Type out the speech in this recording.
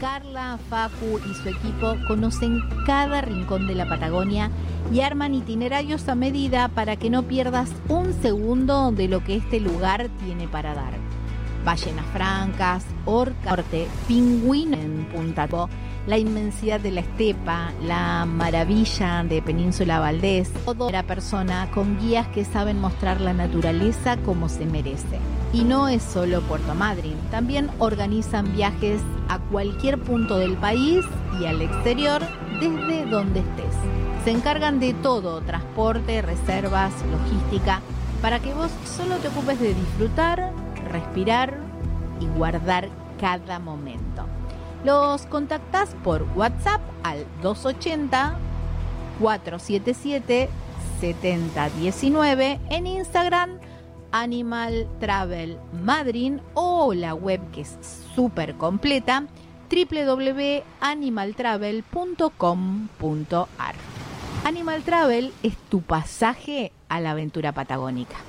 Carla, Facu y su equipo conocen cada rincón de la Patagonia y arman itinerarios a medida para que no pierdas un segundo de lo que este lugar tiene para dar. Ballenas francas, orca norte, pingüino en Punta Tabo, la inmensidad de la estepa, la maravilla de Península Valdés, toda persona con guías que saben mostrar la naturaleza como se merece. Y no es solo Puerto Madryn, también organizan viajes a cualquier punto del país y al exterior desde donde estés. Se encargan de todo, transporte, reservas, logística, para que vos solo te ocupes de disfrutar, respirar y guardar cada momento. Los contactás por WhatsApp al 280-477-7019, en Instagram Animal Travel Madryn o la web que es súper completa www.animaltravel.com.ar. Animal Travel es tu pasaje a la aventura patagónica.